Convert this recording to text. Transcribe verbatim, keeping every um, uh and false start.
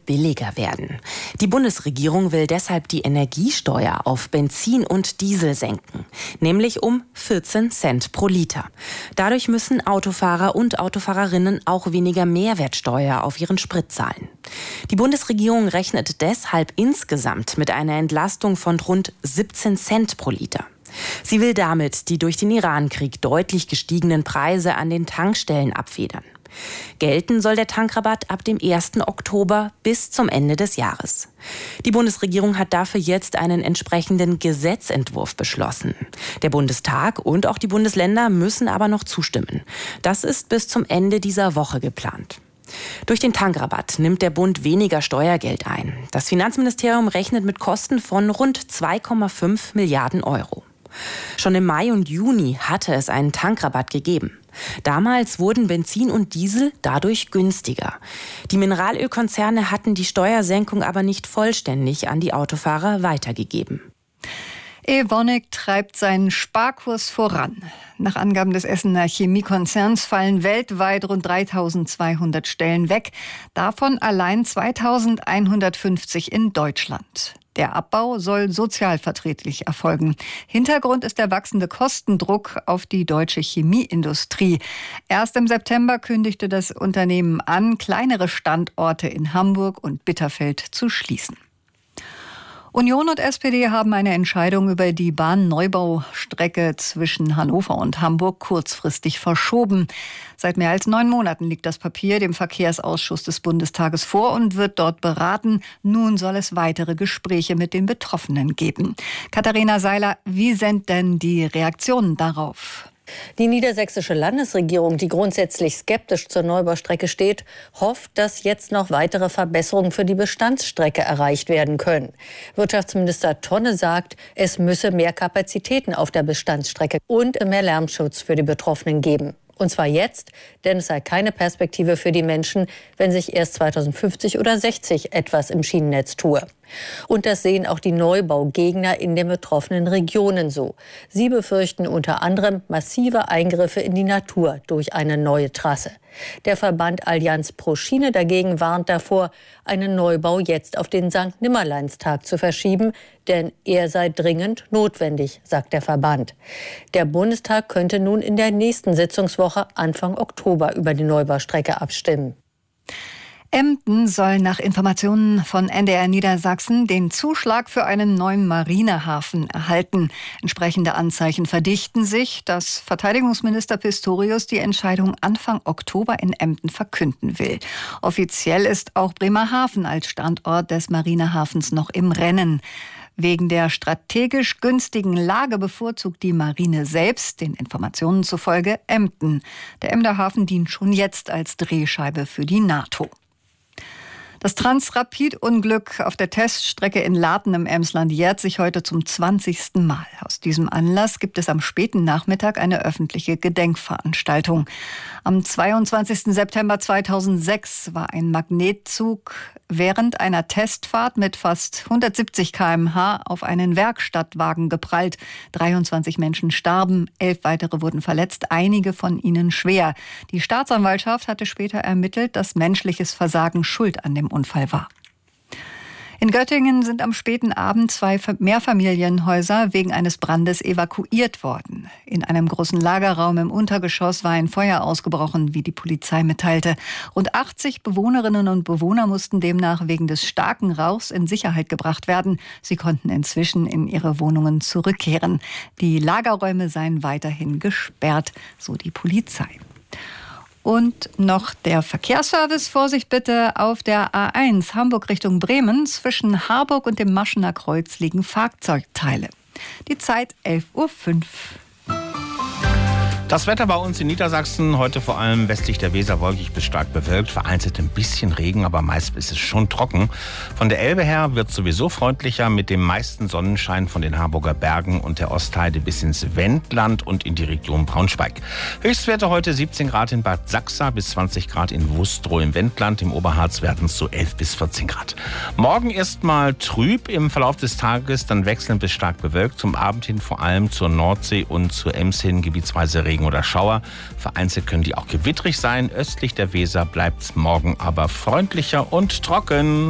billiger werden. Die Bundesregierung will deshalb die Energiesteuer auf Benzin und Diesel senken, nämlich um vierzehn Cent pro Liter. Dadurch müssen Autofahrer und Autofahrerinnen auch weniger Mehrwertsteuer auf ihren Sprit zahlen. Die Bundesregierung rechnet deshalb insgesamt mit einer Entlastung von rund siebzehn Cent pro Liter. Sie will damit die durch den Irankrieg deutlich gestiegenen Preise an den Tankstellen abfedern. Gelten soll der Tankrabatt ab dem ersten Oktober bis zum Ende des Jahres. Die Bundesregierung hat dafür jetzt einen entsprechenden Gesetzentwurf beschlossen. Der Bundestag und auch die Bundesländer müssen aber noch zustimmen. Das ist bis zum Ende dieser Woche geplant. Durch den Tankrabatt nimmt der Bund weniger Steuergeld ein. Das Finanzministerium rechnet mit Kosten von rund zwei Komma fünf Milliarden Euro. Schon im Mai und Juni hatte es einen Tankrabatt gegeben. Damals wurden Benzin und Diesel dadurch günstiger. Die Mineralölkonzerne hatten die Steuersenkung aber nicht vollständig an die Autofahrer weitergegeben. Evonik treibt seinen Sparkurs voran. Nach Angaben des Essener Chemiekonzerns fallen weltweit rund dreitausendzweihundert Stellen weg, davon allein zweitausendeinhundertfünfzig in Deutschland. Der Abbau soll sozialverträglich erfolgen. Hintergrund ist der wachsende Kostendruck auf die deutsche Chemieindustrie. Erst im September kündigte das Unternehmen an, kleinere Standorte in Hamburg und Bitterfeld zu schließen. Union und S P D haben eine Entscheidung über die Bahnneubau-Strecke zwischen Hannover und Hamburg kurzfristig verschoben. Seit mehr als neun Monaten liegt das Papier dem Verkehrsausschuss des Bundestages vor und wird dort beraten. Nun soll es weitere Gespräche mit den Betroffenen geben. Katharina Seiler, wie sind denn die Reaktionen darauf? Die niedersächsische Landesregierung, die grundsätzlich skeptisch zur Neubaustrecke steht, hofft, dass jetzt noch weitere Verbesserungen für die Bestandsstrecke erreicht werden können. Wirtschaftsminister Tonne sagt, es müsse mehr Kapazitäten auf der Bestandsstrecke und mehr Lärmschutz für die Betroffenen geben. Und zwar jetzt, denn es sei keine Perspektive für die Menschen, wenn sich erst zweitausendfünfzig oder sechzig etwas im Schienennetz tue. Und das sehen auch die Neubaugegner in den betroffenen Regionen so. Sie befürchten unter anderem massive Eingriffe in die Natur durch eine neue Trasse. Der Verband Allianz pro Schiene dagegen warnt davor, einen Neubau jetzt auf den Sankt Nimmerleinstag zu verschieben, denn er sei dringend notwendig, sagt der Verband. Der Bundestag könnte nun in der nächsten Sitzungswoche Anfang Oktober über die Neubaustrecke abstimmen. Emden soll nach Informationen von N D R Niedersachsen den Zuschlag für einen neuen Marinehafen erhalten. Entsprechende Anzeichen verdichten sich, dass Verteidigungsminister Pistorius die Entscheidung Anfang Oktober in Emden verkünden will. Offiziell ist auch Bremerhaven als Standort des Marinehafens noch im Rennen. Wegen der strategisch günstigen Lage bevorzugt die Marine selbst, den Informationen zufolge, Emden. Der Emder Hafen dient schon jetzt als Drehscheibe für die NATO. Das Transrapid-Unglück auf der Teststrecke in Laten im Emsland jährt sich heute zum zwanzigsten Mal. Aus diesem Anlass gibt es am späten Nachmittag eine öffentliche Gedenkveranstaltung. Am zweiundzwanzigsten September zweitausendsechs war ein Magnetzug während einer Testfahrt mit fast hundertsiebzig Kilometer pro Stunde auf einen Werkstattwagen geprallt. dreiundzwanzig Menschen starben, elf weitere wurden verletzt, einige von ihnen schwer. Die Staatsanwaltschaft hatte später ermittelt, dass menschliches Versagen schuld an dem Unfall war. In Göttingen sind am späten Abend zwei Mehrfamilienhäuser wegen eines Brandes evakuiert worden. In einem großen Lagerraum im Untergeschoss war ein Feuer ausgebrochen, wie die Polizei mitteilte. Rund achtzig Bewohnerinnen und Bewohner mussten demnach wegen des starken Rauchs in Sicherheit gebracht werden. Sie konnten inzwischen in ihre Wohnungen zurückkehren. Die Lagerräume seien weiterhin gesperrt, so die Polizei. Und noch der Verkehrsservice. Vorsicht bitte auf der A eins Hamburg Richtung Bremen. Zwischen Harburg und dem Maschener Kreuz liegen Fahrzeugteile. Die Zeit elf Uhr fünf. Das Wetter bei uns in Niedersachsen, heute vor allem westlich der Weser wolkig bis stark bewölkt, vereinzelt ein bisschen Regen, aber meist ist es schon trocken. Von der Elbe her wird es sowieso freundlicher mit dem meisten Sonnenschein von den Harburger Bergen und der Ostheide bis ins Wendland und in die Region Braunschweig. Höchstwerte heute siebzehn Grad in Bad Sachsa bis zwanzig Grad in Wustrow im Wendland. Im Oberharz werden es so elf bis vierzehn Grad. Morgen erstmal trüb im Verlauf des Tages, dann wechselnd bis stark bewölkt. Zum Abend hin vor allem zur Nordsee und zur Ems hin gebietsweise Regen oder Schauer. Vereinzelt können die auch gewittrig sein. Östlich der Weser bleibt es morgen aber freundlicher und trocken.